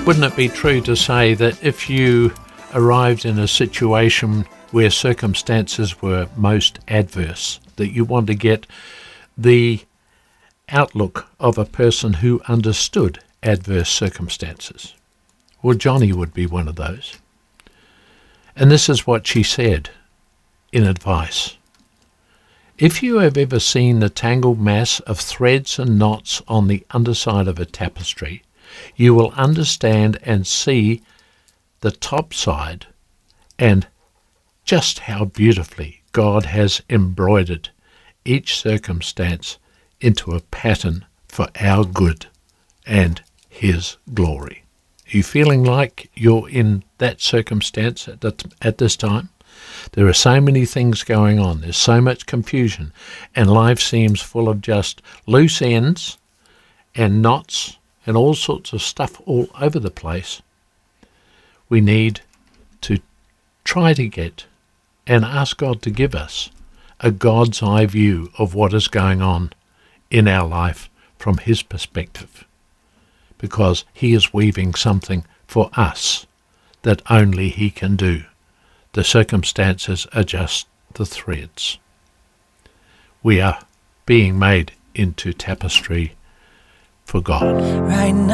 Wouldn't it be true to say that if you arrived in a situation where circumstances were most adverse, that you want to get the outlook of a person who understood adverse circumstances? Well, Johnny would be one of those. And this is what she said in advice. If you have ever seen the tangled mass of threads and knots on the underside of a tapestry, you will understand and see the top side and just how beautifully God has embroidered each circumstance into a pattern for our good and His glory. Are you feeling like you're in that circumstance at this time? There are so many things going on. There's so much confusion, and life seems full of just loose ends and knots and all sorts of stuff all over the place. We need to try to get and ask God to give us a God's eye view of what is going on in our life from His perspective, because He is weaving something for us that only He can do. The circumstances are just the threads. We are being made into tapestry for God. Right now.